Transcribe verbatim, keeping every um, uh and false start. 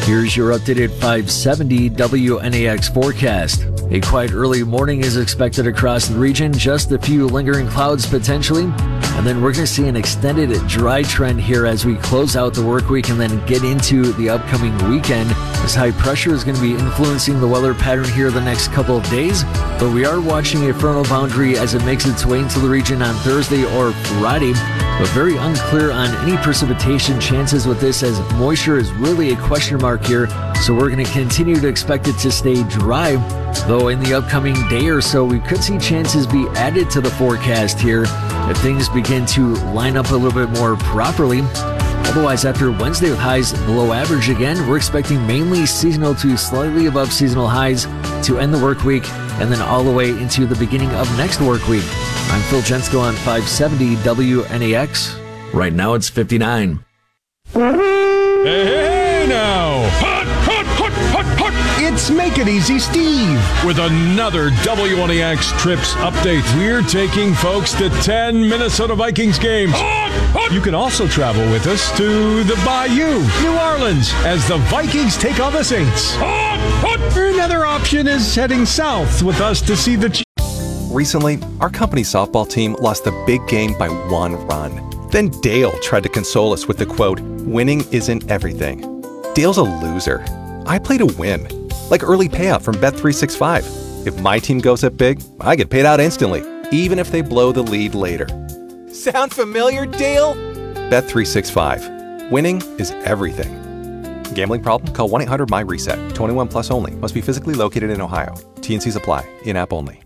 Here's your updated five seventy W N A X forecast. A quiet early morning is expected across the region, just a few lingering clouds potentially. And then we're going to see an extended dry trend here as we close out the work week and then get into the upcoming weekend. This high pressure is going to be influencing the weather pattern here the next couple of days. But we are watching a frontal boundary as it makes its way into the region on Thursday or Friday. But very unclear on any precipitation chances with this, as moisture is really a question mark here. So we're going to continue to expect it to stay dry. Though in the upcoming day or so, we could see chances be added to the forecast here if things begin to line up a little bit more properly. Otherwise, after Wednesday with highs below average again, we're expecting mainly seasonal to slightly above seasonal highs to end the work week and then all the way into the beginning of next work week. I'm Phil Jensko on five seventy W N A X. Right now it's fifty-nine. Hey, hey now! Hot, hot, hot, hot, hot! It's Make It Easy Steve with another W N A X Trips update. We're taking folks to ten Minnesota Vikings games. Hot, hot! You can also travel with us to the Bayou, New Orleans, as the Vikings take on the Saints. Hot, hot! Another option is heading south with us to see the Chiefs. Recently, our company's softball team lost a big game by one run. Then Dale tried to console us with the quote, "Winning isn't everything." Dale's a loser. I play to win. Like early payout from Bet three sixty-five. If my team goes up big, I get paid out instantly, even if they blow the lead later. Sound familiar, Dale? Bet three sixty-five. Winning is everything. Gambling problem? Call one eight hundred M Y RESET. twenty-one plus only. Must be physically located in Ohio. T and C's apply. In-app only.